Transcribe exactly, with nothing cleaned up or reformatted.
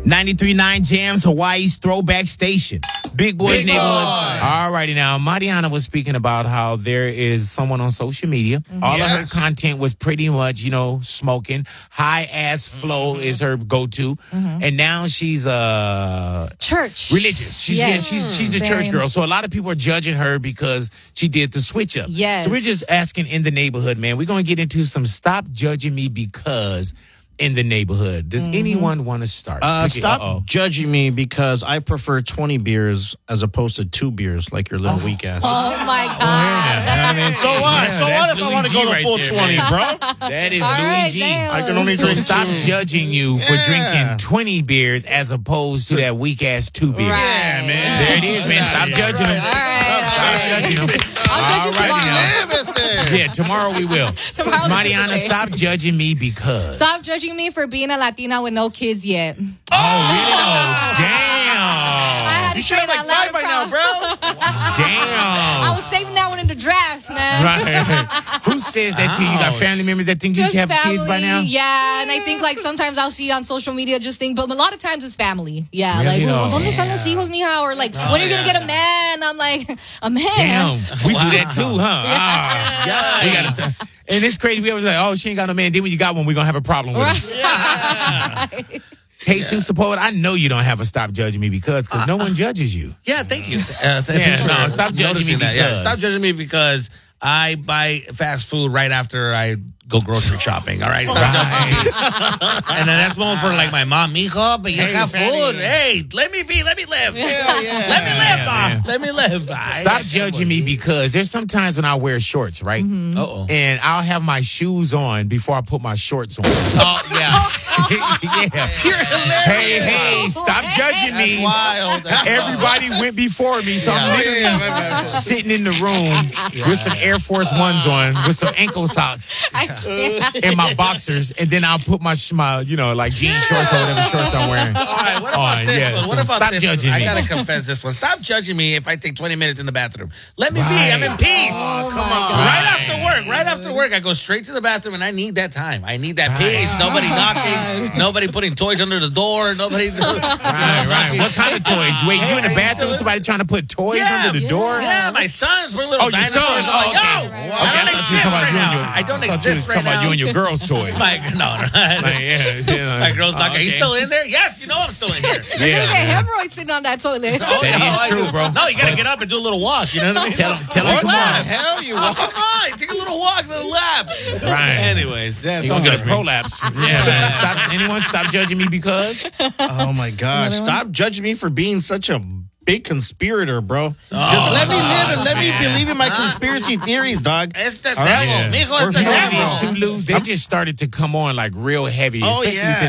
ninety-three point nine Jams, Hawaii's throwback station. Big Boys Big Neighborhood. Boy. All righty now. Mariana was speaking about how there is someone on social media. Mm-hmm. All yes. of her content was pretty much, you know, smoking. High ass flow mm-hmm. is her go-to. Mm-hmm. And now she's uh church. Religious. She's yes. yeah, she's she's a Very church girl. So a lot of people are judging her because she did the switch up. Yes. So we're just asking in the neighborhood, man. We're gonna get into some stop judging me because in the neighborhood. Does mm-hmm. anyone want to start? Uh, stop Uh-oh. judging me because I prefer twenty beers as opposed to two beers like your little oh. weak ass. Oh, my God. I mean, so what? Yeah, so what if Louis I want to go the full right there, twenty, man. Bro? That is All Louis right, G. Damn. I can only so drink stop two. judging you for yeah. drinking twenty beers as opposed to that weak-ass two beers. Right. Yeah, man. There it is, man. Stop yeah, judging right. them. All right. Stop all right. judging them. I'll judge you tomorrow. Yeah, tomorrow we will. Tomorrow Mariana, stop judging me because. Stop judging me for being a Latina with no kids yet. Oh, really? Oh, damn. You should have like five by now, bro. Damn. I was saving that one in the drafts, man. Right. Who says that to you? You got family members that think you should have family, kids by now? Yeah, and I think like sometimes I'll see on social media just think, but a lot of times it's family. Yeah, really? like, well, Oh, ¿dónde están yeah. los hijos, mija? Or like, Oh, when are you yeah. gonna get a man? I'm like, a man? Damn. We Wow. do that too, huh? Ah, Yeah. we gotta, and it's crazy. We always like, oh, she ain't got no man. Then when you got one, we're going to have a problem with it. Right. Hey, Sue Support, I know you don't have a stop judging me because because no one judges you. Yeah, thank you. Uh, th- Yeah, thanks no, for stop judging me noticing that. Yeah, because- stop judging me because I buy fast food right after I go grocery shopping. All right, stop judging me. And then that's one for like my mom, mijo, but you Hey, have fatty. food. Hey, let me be, let me live. Hell yeah. Let me live, Yeah, ma. man. Let me live. I- Stop I- judging me because there's sometimes when I wear shorts, right? Mm-hmm. Uh-oh. And I'll have my shoes on before I put my shorts on. Oh, yeah. Yeah. You're hilarious. Hey, hey, stop judging That's me. wild. That's Everybody went before me, so I'm Yeah. literally Yeah, my bad. sitting in the room with some Air Force Ones on, with some ankle socks I can't. and my boxers, and then I'll put my, sh- my you know, like jean shorts or whatever shorts I'm wearing. All right, what about Oh, this yeah, one? What so about stop this judging one? me. I gotta confess this one. Stop judging me if I take twenty minutes in the bathroom. Let me be. Right. I'm in peace. Oh, come my on. God. Right after work, right after work, I go straight to the bathroom, and I need that time. I need that peace. Nobody knocking, nobody putting toys under the door, nobody. Right, right. What kind of toys? Wait, you in the bathroom? Somebody trying to put toys Yeah, under the door? Yeah, my sons bring little Oh, your dinosaurs. sons. I'm Oh, like, okay. yo, Right, right. I Okay, I don't thought you exist were talking right about you and now. your- I don't I thought you exist was right talking about now. you and your girls' toys. Like, no, no. Like, yeah, yeah. My girl's knocking. Okay. He's still in there? Yes, you know I'm still in here. You're Yeah, gonna get man. hemorrhoids sitting on that toilet. Oh, That no, is I- true, bro. No, you gotta get up and do a little walk. You know what I mean? Tell him, tell him What tomorrow. the hell you Oh, want? come on. Take a little walk, little lap. Right. Anyways, yeah, He don't gonna get judge a me. prolapse. Yeah, man. Stop, anyone stop judging me because? Oh my gosh! Stop judging me for being such a big conspirator, bro. Just let me live and let me believe in my conspiracy theories, dog. It's the All right. devil. Yeah. Mijo, Or it's the if you devil. Too, Lou, they just started to come on like real heavy. Oh, especially yeah. with